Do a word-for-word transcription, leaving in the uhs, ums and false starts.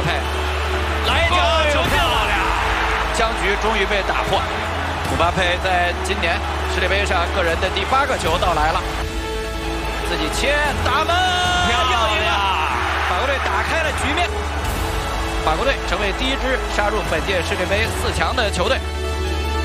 佩，来一脚球漂亮，僵局终于被打破。姆巴佩在今年世界杯上个人的第八个球到来了，自己切打门， 漂亮！ 法国队打开了局面，法国队成为第一支杀入本届世界杯四强的球队。